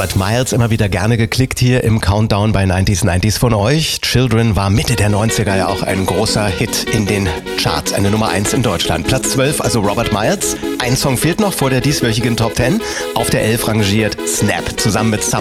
Robert Miles, immer wieder gerne geklickt hier im Countdown bei 90s von euch. Children war Mitte der 90er ja auch ein großer Hit in den Charts, eine Nummer 1 in Deutschland. Platz 12, also Robert Miles. Ein Song fehlt noch vor der dieswöchigen Top 10. Auf der 11 rangiert Snap zusammen mit Summer